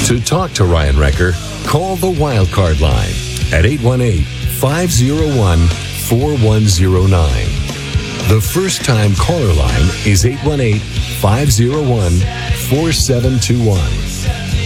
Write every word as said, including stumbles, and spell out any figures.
To talk to Ryan Wrecker, call the Wildcard line at eight one eight, five oh one, four one oh nine. The first-time caller line is eight one eight, five oh one, four seven two one.